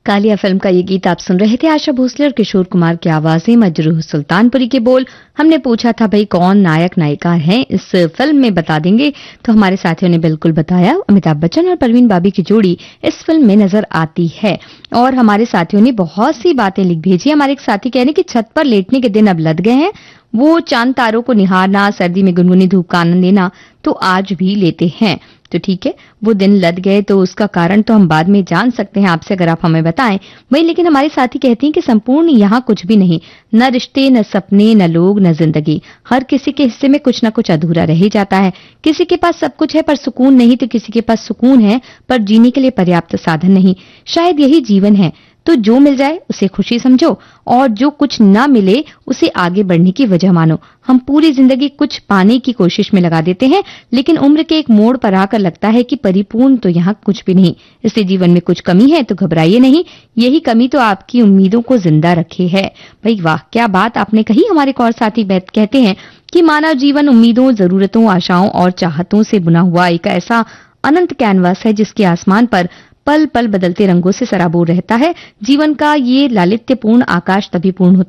Kaliya film का ये गीत आप सुन रहे थे। आशा भोसले और किशोर कुमार की आवाजें, मजरूह सुल्तानपुरी के बोल। हमने पूछा था भाई कौन नायक नायिका हैं इस फिल्म में, बता देंगे? तो हमारे साथियों ने बिल्कुल बताया, अमिताभ बच्चन और परवीन बाबी की जोड़ी इस फिल्म में नजर आती है। और हमारे साथियों ने बहुत सी बातें लिख भेजी। हमारे एक साथी कह रहे हैं कि छत पर लेटने के दिन अब लद गए हैं, वो चांद तारों को निहारना, सर्दी में गुनगुनी धूप का आनंद लेना तो आज भी लेते हैं। तो ठीक है, वो दिन लद गए तो उसका कारण तो हम बाद में जान सकते हैं आपसे, अगर आप हमें बताएं। वही लेकिन हमारे साथी कहती हैं कि संपूर्ण यहाँ कुछ भी नहीं, न रिश्ते, न सपने, न लोग, न जिंदगी। हर किसी के हिस्से में कुछ न कुछ अधूरा रह ही जाता है। किसी के पास सब कुछ है पर सुकून नहीं, तो किसी के पास सुकून है पर जीने के लिए पर्याप्त साधन नहीं। शायद यही जीवन है। तो जो मिल जाए उसे खुशी समझो और जो कुछ ना मिले उसे आगे बढ़ने की वजह मानो। हम पूरी जिंदगी कुछ पाने की कोशिश में लगा देते हैं, लेकिन उम्र के एक मोड़ पर आकर लगता है कि परिपूर्ण तो यहाँ कुछ भी नहीं। इसलिए जीवन में कुछ कमी है तो घबराइए नहीं, यही कमी तो आपकी उम्मीदों को जिंदा रखे है। भाई वाह, क्या बात आपने कही। हमारे एक और साथी कहते हैं कि मानव जीवन उम्मीदों, जरूरतों, आशाओं और चाहतों से बुना हुआ एक ऐसा अनंत कैनवास है जिसके आसमान पर पल पल बदलते रंगों से सराबोर रहता है। जीवन का ये लालित्यपूर्ण आकाश तभी पूर्ण होता